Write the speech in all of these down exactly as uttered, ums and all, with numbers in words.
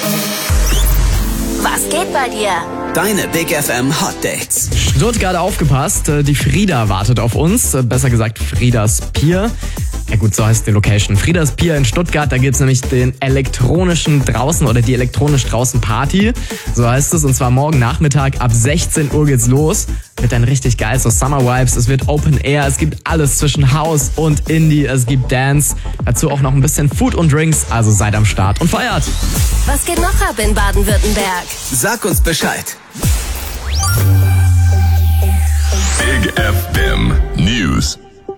Was geht bei dir? Deine Big F M Hot Dates. Stuttgart, aufgepasst, die Frieda wartet auf uns, besser gesagt Friedas Pier. Ja gut, so heißt die Location. Friedas Pier in Stuttgart, da gibt's nämlich den elektronischen draußen oder die elektronisch draußen Party. So heißt es, und zwar morgen Nachmittag ab sechzehn Uhr geht's los. Wird dann richtig geil, so Summer Vibes. Es wird Open Air, es gibt alles zwischen House und Indie, es gibt Dance. Dazu auch noch ein bisschen Food und Drinks, also seid am Start und feiert. Was geht noch ab in Baden-Württemberg? Sag uns Bescheid. Big F M News.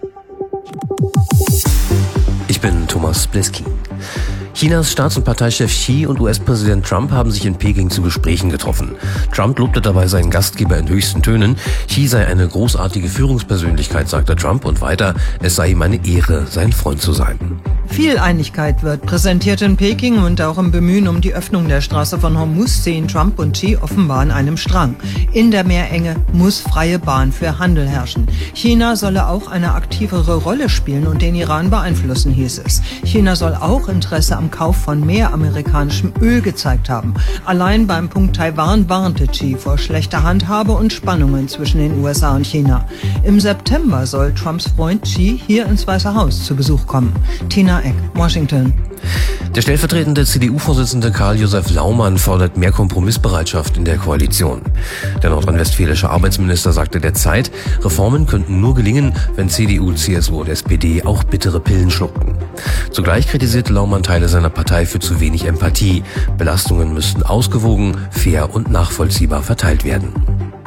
Ich bin Thomas Bleski. Chinas Staats- und Parteichef Xi und U S-Präsident Trump haben sich in Peking zu Gesprächen getroffen. Trump lobte dabei seinen Gastgeber in höchsten Tönen. Xi sei eine großartige Führungspersönlichkeit, sagte Trump, und weiter, es sei ihm eine Ehre, sein Freund zu sein. Viel Einigkeit wird präsentiert in Peking, und auch im Bemühen um die Öffnung der Straße von Hormuz ziehen Trump und Xi offenbar an einem Strang. In der Meerenge muss freie Bahn für Handel herrschen. China solle auch eine aktivere Rolle spielen und den Iran beeinflussen, hieß es. China soll auch Interesse am Kauf von mehr amerikanischem Öl gezeigt haben. Allein beim Punkt Taiwan warnte Xi vor schlechter Handhabe und Spannungen zwischen den U S A und China. Im September soll Trumps Freund Xi hier ins Weiße Haus zu Besuch kommen. Tina Eck, Washington. Der stellvertretende C D U-Vorsitzende Karl-Josef Laumann fordert mehr Kompromissbereitschaft in der Koalition. Der nordrhein-westfälische Arbeitsminister sagte der Zeit, Reformen könnten nur gelingen, wenn C D U, C S U und S P D auch bittere Pillen schluckten. Zugleich kritisierte Laumann Teile seiner Partei für zu wenig Empathie. Belastungen müssten ausgewogen, fair und nachvollziehbar verteilt werden.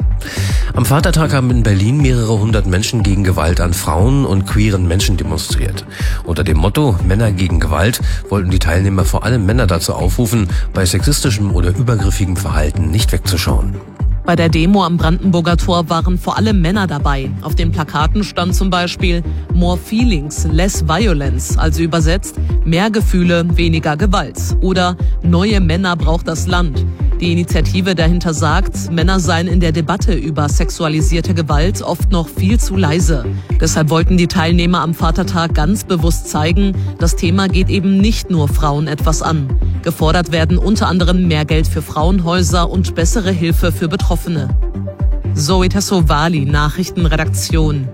Am Vatertag haben in Berlin mehrere hundert Menschen gegen Gewalt an Frauen und queeren Menschen demonstriert. Unter dem Motto Männer gegen Gewalt wollten die Teilnehmer vor allem Männer dazu aufrufen, bei sexistischem oder übergriffigem Verhalten nicht wegzuschauen. Bei der Demo am Brandenburger Tor waren vor allem Männer dabei. Auf den Plakaten stand zum Beispiel More Feelings, Less Violence, also übersetzt mehr Gefühle, weniger Gewalt. Oder Neue Männer braucht das Land. Die Initiative dahinter sagt, Männer seien in der Debatte über sexualisierte Gewalt oft noch viel zu leise. Deshalb wollten die Teilnehmer am Vatertag ganz bewusst zeigen, das Thema geht eben nicht nur Frauen etwas an. Gefordert werden unter anderem mehr Geld für Frauenhäuser und bessere Hilfe für Betroffene. Zoe Tassovali, Nachrichtenredaktion.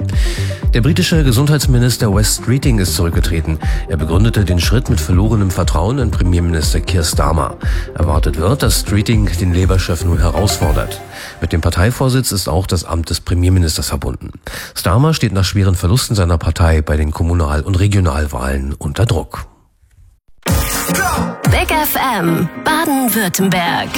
Der britische Gesundheitsminister Wes Streeting ist zurückgetreten. Er begründete den Schritt mit verlorenem Vertrauen in Premierminister Keir Starmer. Erwartet wird, dass Streeting den Labour-Chef nun herausfordert. Mit dem Parteivorsitz ist auch das Amt des Premierministers verbunden. Starmer steht nach schweren Verlusten seiner Partei bei den Kommunal- und Regionalwahlen unter Druck. Big F M Baden-Württemberg.